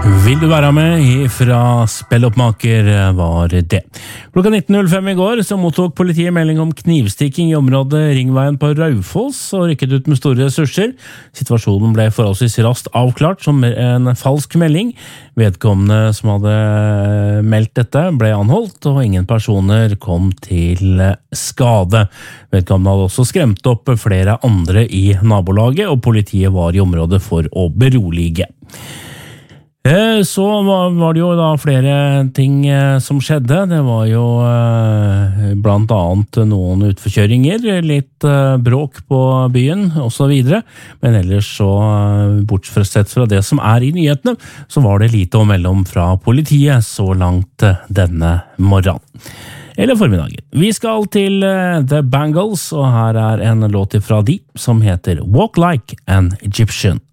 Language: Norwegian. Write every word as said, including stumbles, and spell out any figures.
Vil du være med fra Spelloppmaker var det. Klokka nitten null fem i går så mottok politiet melding om knivstikking i området Ringveien på Raufoss og rykket ut med store ressurser. Situasjonen ble forholdsvis raskt avklart som en falsk melding. Vedkommende som hadde meldt dette ble anholdt, og ingen personer kom til skade. Vedkommende hadde også skremt opp flere andre i nabolaget, og politiet var i området for å berolige. Så var det jo da flere ting som skjedde. Det var jo blant annet noen utforkjøringer, litt bråk på byen og så videre. Men ellers så, bortsett fra det som er i nyhetene, så var det lite å melde om fra politiet så langt denne morgenen. Eller formiddagen. Vi skal til The Bangles, og her er en låt fra de som heter Walk Like an Egyptian.